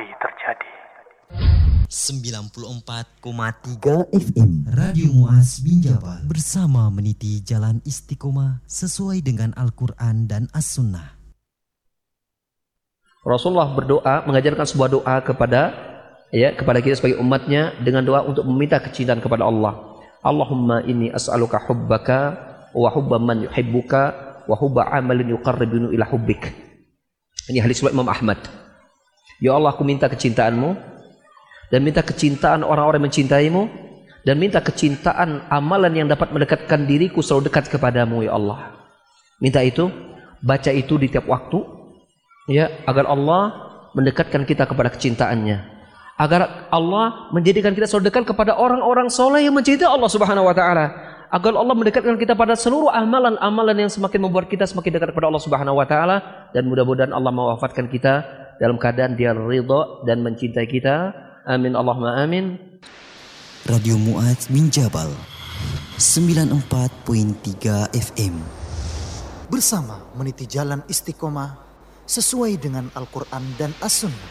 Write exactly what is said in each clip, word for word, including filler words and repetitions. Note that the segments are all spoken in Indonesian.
kembali terjadi. sembilan puluh empat koma tiga F M Radio Muaz Binjabal bersama meniti jalan istiqomah sesuai dengan Al-Quran dan As-Sunnah. Rasulullah berdoa, mengajarkan sebuah doa kepada ya kepada kita sebagai umatnya dengan doa untuk meminta kecintaan kepada Allah. Allahumma inni as'aluka hubbaka wa hubba man yuhibbuka wa hubba amalin yuqarribuni ila hubbik. Ini hadis riwayat Imam Ahmad. Ya Allah, aku minta kecintaanmu dan minta kecintaan orang-orang yang mencintaimu dan minta kecintaan amalan yang dapat mendekatkan diriku selalu dekat kepadamu ya Allah. Minta itu, baca itu di tiap waktu ya, agar Allah mendekatkan kita kepada kecintaannya, agar Allah menjadikan kita selalu dekat kepada orang-orang soleh yang mencintai Allah Subhanahu wa taala, agar Allah mendekatkan kita pada seluruh amalan-amalan yang semakin membuat kita semakin dekat kepada Allah Subhanahu wa taala, dan mudah-mudahan Allah mewafatkan kita dalam keadaan Dia ridha dan mencintai kita. Amin Allahumma amin. Radio Muaz Binjabal sembilan puluh empat koma tiga F M bersama meniti jalan istiqomah sesuai dengan Al-Quran dan As-Sunnah.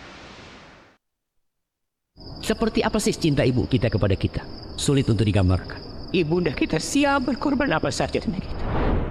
Seperti apa sih cinta ibu kita kepada kita? Sulit untuk digambarkan. Ibunda kita siap berkorban apa saja demi kita.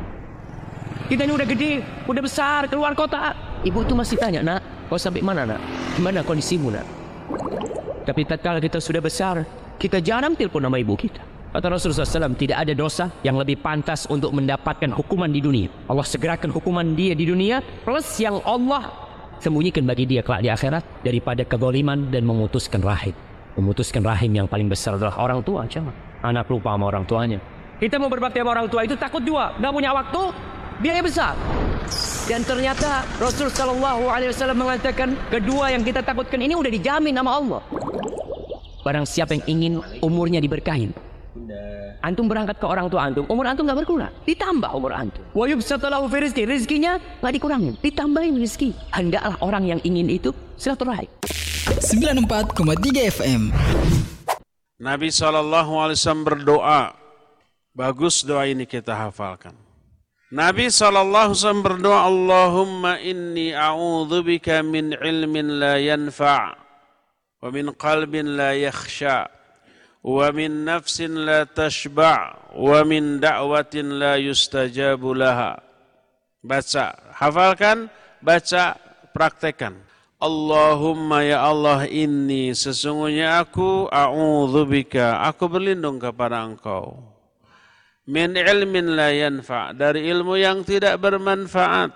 Kita ini udah gede, udah besar, keluar kota. Ibu tuh masih tanya, nak, kau sampai mana nak? Gimana kondisimu nak? Tapi tatkala kita sudah besar, kita jarang telepon nama ibu kita. Kata Rasulullah shallallahu alaihi wasallam, tidak ada dosa yang lebih pantas untuk mendapatkan hukuman di dunia. Allah segerakan hukuman dia di dunia, plus yang Allah sembunyikan bagi dia kelak di akhirat, daripada kezaliman dan memutuskan rahim. Memutuskan rahim yang paling besar adalah orang tua. Coba anak lupa sama orang tuanya. Kita mau berbakti sama orang tua itu takut juga, gak punya waktu, biaya besar. Dan ternyata Rasul Shallallahu Alaihi Wasallam mengatakan kedua yang kita takutkan ini udah dijamin sama Allah. Barang siapa yang ingin umurnya diberkahin, antum berangkat ke orang tua antum, umur antum gak berkurang, ditambah umur antum. Wa yubsatu lahu fi rizqi, rizkinya gak dikurangin, ditambahin rezeki. Hendaklah orang yang ingin itu silaturahim. sembilan puluh empat koma tiga F M. Nabi shallallahu alaihi wasallam berdoa. Bagus doa ini kita hafalkan. Nabi shallallahu alaihi wasallam berdoa, Allahumma inni a'udzubika min ilmin la yanfa' wa min qalbin la yakhsha' wa min nafsin la tashba' wa min da'watin la yustajabu laha. Baca, hafalkan, baca, praktekkan. Allahumma ya Allah, inni sesungguhnya aku a'udzubika, aku berlindung kepada Engkau. Min ilmin la yanfa', dari ilmu yang tidak bermanfaat.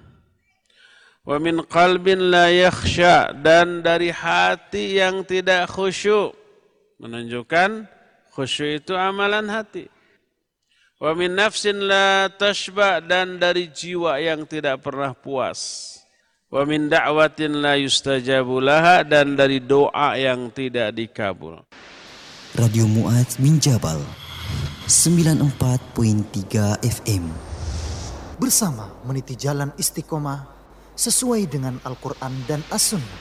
Wa min qalbin la yakhsha, dan dari hati yang tidak khusyuk. Menunjukkan khusyuk itu amalan hati. Wa min nafsin la tashba, dan dari jiwa yang tidak pernah puas. Wa min da'watin la yustajabu laha, dan dari doa yang tidak dikabul. Radio Muaz Binjabal sembilan puluh empat koma tiga F M bersama meniti jalan istiqomah sesuai dengan Al-Quran dan As-Sunnah.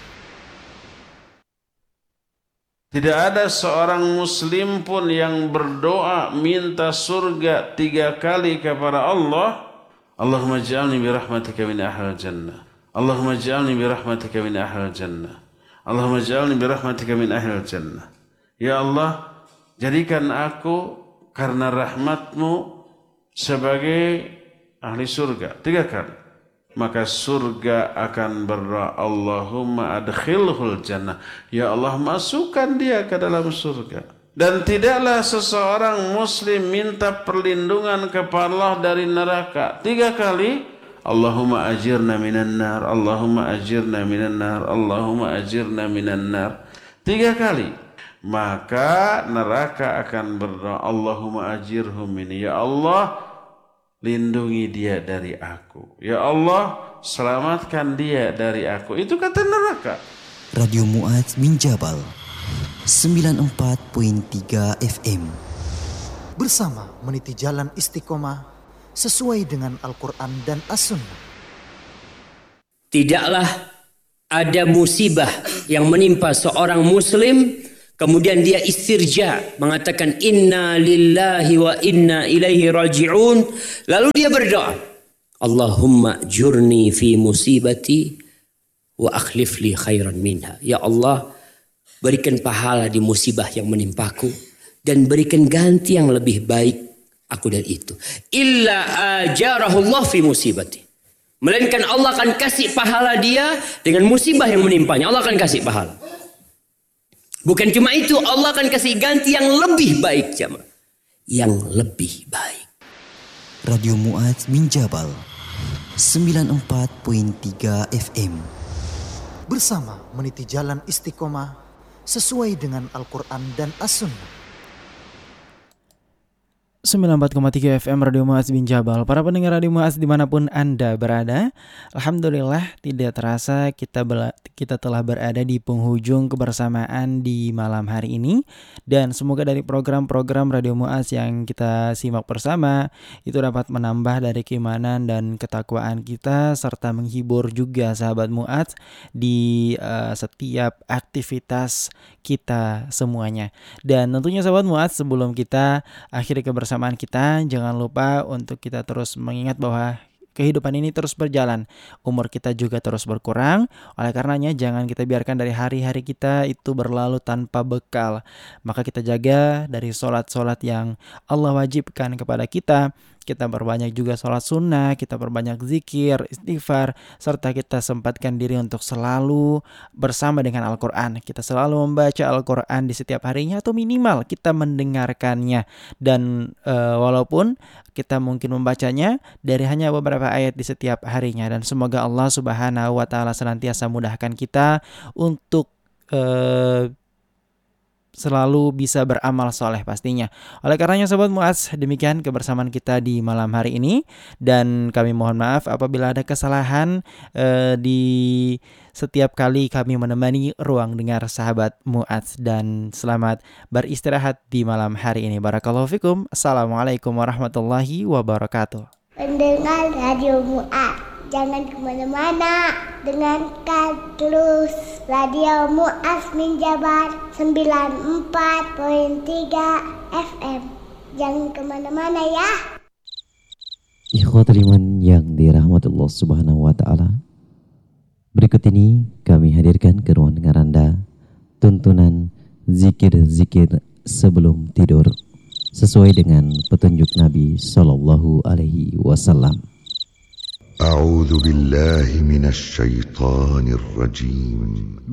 Tidak ada seorang muslim pun yang berdoa minta surga tiga kali kepada Allah. Allahumma ja'alni bi rahmatika min ahlil jannah. Allahumma ja'alni bi rahmatika min ahlil jannah. Allahumma ja'alni bi rahmatika min ahlil jannah. Ya Allah, jadikan aku karena rahmatmu sebagai ahli surga. Tiga kali. Maka surga akan berdoa, Allahumma adkhilhul jannah. Ya Allah, masukkan dia ke dalam surga. Dan tidaklah seseorang muslim minta perlindungan kepada Allah dari neraka tiga kali. Allahumma ajirna minan nar, Allahumma ajirna minan nar, Allahumma ajirna minan nar. Tiga kali. Maka neraka akan berdoa, Allahumma ajirhum minni. Ya Allah, lindungi dia dari aku. Ya Allah, selamatkan dia dari aku. Itu kata neraka. Radio Muaz Binjabal sembilan puluh empat koma tiga F M bersama meniti jalan istiqomah sesuai dengan Al-Quran dan As-Sunnah. Tidaklah ada musibah yang menimpa seorang muslim kemudian dia istirja mengatakan inna lillahi wa inna ilaihi raji'un, lalu dia berdoa, Allahumma jurni fi musibati wa akhlif li khairan minha. Ya Allah, berikan pahala di musibah yang menimpaku dan berikan ganti yang lebih baik aku dari itu. Illa ajarahullah fi musibati. Melainkan Allah akan kasih pahala dia dengan musibah yang menimpanya. Allah akan kasih pahala. Bukan cuma itu, Allah akan kasih ganti yang lebih baik, jemaah. Yang lebih baik. Radio Mu'adz bin Jabal sembilan puluh empat koma tiga F M. Bersama meniti jalan istiqomah sesuai dengan Al-Quran dan As-Sunnah. sembilan puluh empat koma tiga F M Radio Mu'adz bin Jabal. Para pendengar Radio Mu'adz dimanapun Anda berada, alhamdulillah tidak terasa kita bela- kita telah berada di penghujung kebersamaan di malam hari ini. Dan semoga dari program-program Radio Mu'adz yang kita simak bersama itu dapat menambah dari keimanan dan ketakwaan kita, serta menghibur juga sahabat Mu'adz di uh, setiap aktivitas kita semuanya. Dan tentunya sahabat Mu'adz, sebelum kita akhiri kebersamaan kita, jangan lupa untuk kita terus mengingat bahwa kehidupan ini terus berjalan, umur kita juga terus berkurang. Oleh karenanya jangan kita biarkan dari hari-hari kita itu berlalu tanpa bekal. Maka kita jaga dari sholat-sholat yang Allah wajibkan kepada kita. Kita perbanyak juga sholat sunnah, kita perbanyak zikir, istighfar, serta kita sempatkan diri untuk selalu bersama dengan Al-Quran. Kita selalu membaca Al-Quran di setiap harinya atau minimal kita mendengarkannya. Dan e, walaupun kita mungkin membacanya dari hanya beberapa ayat di setiap harinya. Dan semoga Allah Subhanahu wa Ta'ala senantiasa mudahkan kita untuk e, selalu bisa beramal soleh pastinya. Oleh karenanya Sobat Mu'adz, demikian kebersamaan kita di malam hari ini. Dan kami mohon maaf apabila ada kesalahan eh, di setiap kali kami menemani ruang dengar sahabat Mu'adz. Dan selamat beristirahat di malam hari ini. Barakallahu fikum. Assalamualaikum warahmatullahi wabarakatuh. Pendengar Radio Mu'adz, jangan kemana-mana, dengarkan terus Radio Mu'adz bin Jabal sembilan puluh empat koma tiga F M. Jangan kemana-mana ya. Ikhwatul iman yang dirahmati Allah Subhanahu wa Ta'ala, berikut ini kami hadirkan ke ruang dengar Anda tuntunan zikir-zikir sebelum tidur sesuai dengan petunjuk Nabi Sallallahu Alaihi Wasallam. A'udzu billahi minasy syaithanir rajim.